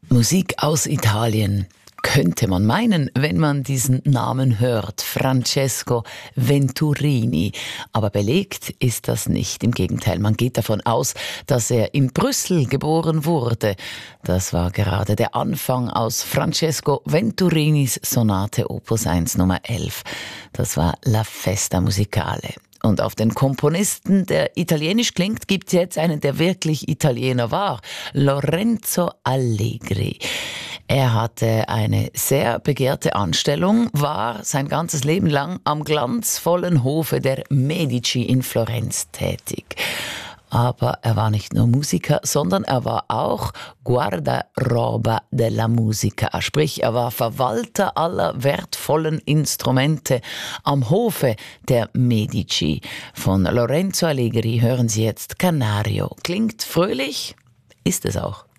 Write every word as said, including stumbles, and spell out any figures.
Musik aus Italien. Könnte man meinen, wenn man diesen Namen hört, Francesco Venturini. Aber belegt ist das nicht. Im Gegenteil, man geht davon aus, dass er in Brüssel geboren wurde. Das war gerade der Anfang aus Francesco Venturinis Sonate Opus eins Nummer elf. Das war La Festa Musicale. Und auf den Komponisten, der italienisch klingt, gibt es jetzt einen, der wirklich Italiener war. Lorenzo Allegri. Er hatte eine sehr begehrte Anstellung, war sein ganzes Leben lang am glanzvollen Hofe der Medici in Florenz tätig. Aber er war nicht nur Musiker, sondern er war auch Guardaroba della Musica, sprich er war Verwalter aller wertvollen Instrumente am Hofe der Medici. Von Lorenzo Allegri hören Sie jetzt Canario. Klingt fröhlich? Ist es auch.